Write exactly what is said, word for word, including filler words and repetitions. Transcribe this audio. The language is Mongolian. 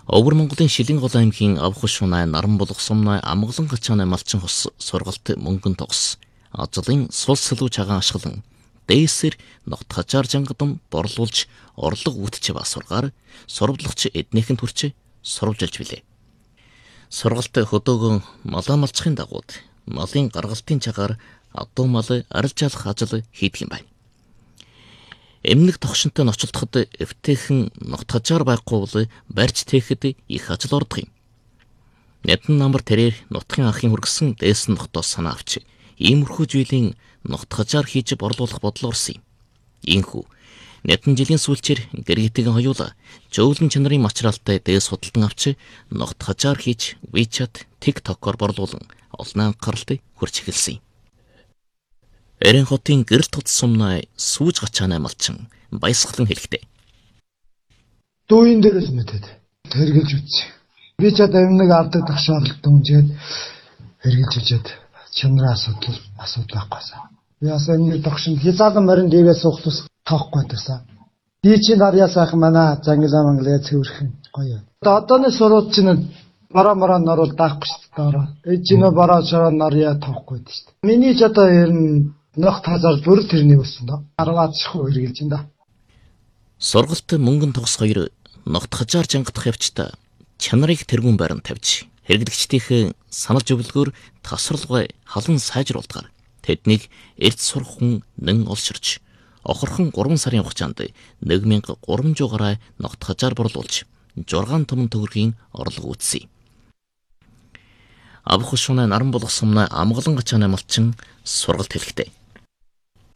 Өвөр Монголын Шилэнгол аймгийн Авхус шунай Наран булах сумнай Амгалан гачааны малчин хос сургалт мөнгөн тогс ажлын сул сэлүү чагаан ашиглан дээсэр ногт хажаар жангадам борлуулж орлого үүтч басургаар сурвалжлагч эднийхэн төрч сурвалжилж билээ. Сургалт хөдөөгөн малаа малчхын дагууд малын гаргалтын чагаар адуу мал арилжаалах ажил хийдэг юм байна. Эмнэг тогшинтой ночлоход эвтэйхэн ногт хажаар байхгүй бол барьж тээхэд их ажил ордог юм. Нэдэн намар тэрээр нутгийн ахын хүргэсэн дээсэн ногтоос санаа авч иймэрхүү зүйлийн ногт хажаар хийж борлуулах бодол орсон юм. Ийхүү нэдэн жилийн сүүлчээр гэргитгэн хоёулаа жөөлөн чанарын мачралтай дээс худалдан авч ногт хажаар хийж WeChat, TikTok-оор борлуулан олон анхааралтай хүрч эхэлсэн юм. Эрен хотын гэрэл тод сумнай сүүж гачааны малчин баясгалан хэлэхдээ. Дүүийн дээрээс мэдэд хэрглэж үтсэн. Би ч одоо нэг авдаг ташаалт дүнжээд хэрглэж үжээд чанарын асуудал асуудал байхгүйсэн. Би бас энэ тогшинд хязгаарлан морин дээрээс суухлус тоохгүй байсан. Би чи нарьяа сайхан манай зангилаа манглаа цэвэрхэн гоё. Одоо одооны сурууд чинь бараа мараа наруул даахгүй шүү дээ. Эд чинь бараа шараа нарьяа тоохгүй шүү дээ. Миний ч одоо ер нь ногт хажаар бүр тэрний өссөн доо. Арваач хөө хэрглэж ин да. Сургалт мөнгөн тогс хоёр ногт хажаар жангадах явцдаа чанарыг тэргүүн байранд тавьж хэрэглэгчдийнхээ санал зөвлөгөөр тасралгүй халан сайжруулдгаар тэднийг эрт сурах хүн нэн олширч охорхон гурван сарын хугацаанд нэг мянга гурван зуун гаруй ногт хажаар борлуулж зургаан түмэн төгрөгийн орлого үүссэн. Авхус шунай Наран булах сумнай Амгалан гачааны малчин сургалт хэлэхдээ.